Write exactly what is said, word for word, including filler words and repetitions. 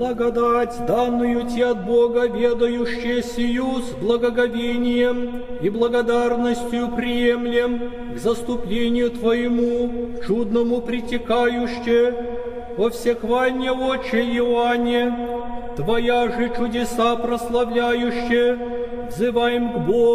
Благодать, данную Тебе от Бога, ведающая сию, с благоговением и благодарностью приемлем к заступлению Твоему, чудному притекающе, во всехвальне Отче Иоанне, Твоя же чудеса прославляюще, взываем к Богу.